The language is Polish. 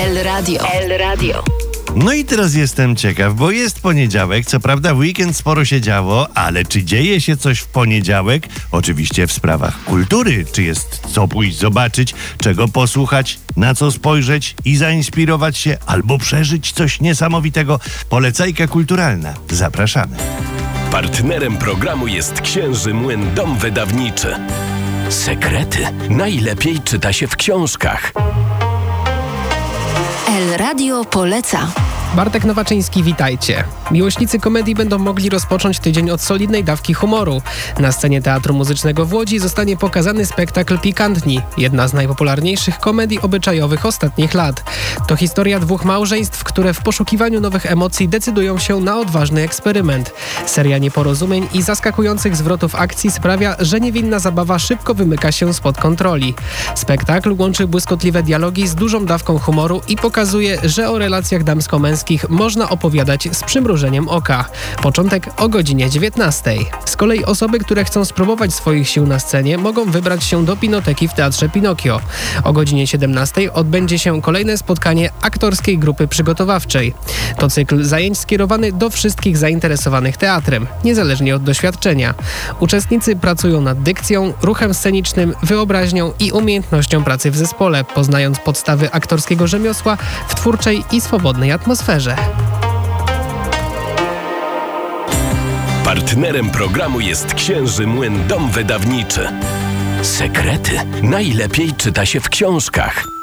El Radio. El Radio. No i teraz jestem ciekaw, bo jest poniedziałek, co prawda w weekend sporo się działo, ale czy dzieje się coś w poniedziałek? Oczywiście w sprawach kultury. Czy jest co pójść zobaczyć, czego posłuchać, na co spojrzeć i zainspirować się, albo przeżyć coś niesamowitego? Polecajka kulturalna. Zapraszamy. Partnerem programu jest Księży Młyn Dom Wydawniczy. Sekrety najlepiej czyta się w książkach. El Radio poleca. Bartek Nowaczyński, witajcie. Miłośnicy komedii będą mogli rozpocząć tydzień od solidnej dawki humoru. Na scenie Teatru Muzycznego w Łodzi zostanie pokazany spektakl Pikantni, jedna z najpopularniejszych komedii obyczajowych ostatnich lat. To historia dwóch małżeństw, które w poszukiwaniu nowych emocji decydują się na odważny eksperyment. Seria nieporozumień i zaskakujących zwrotów akcji sprawia, że niewinna zabawa szybko wymyka się spod kontroli. Spektakl łączy błyskotliwe dialogi z dużą dawką humoru i pokazuje, że o relacjach damsko-męskich można opowiadać z przymrużeniem oka. Początek o godzinie 19. Z kolei osoby, które chcą spróbować swoich sił na scenie, mogą wybrać się do Pinoteki w Teatrze Pinokio. O godzinie 17 odbędzie się kolejne spotkanie aktorskiej grupy przygotowawczej. To cykl zajęć skierowany do wszystkich zainteresowanych teatrem, niezależnie od doświadczenia. Uczestnicy pracują nad dykcją, ruchem scenicznym, wyobraźnią i umiejętnością pracy w zespole, poznając podstawy aktorskiego rzemiosła w twórczej i swobodnej atmosferze. Partnerem programu jest Księży Młyn Dom Wydawniczy. Sekrety najlepiej czyta się w książkach.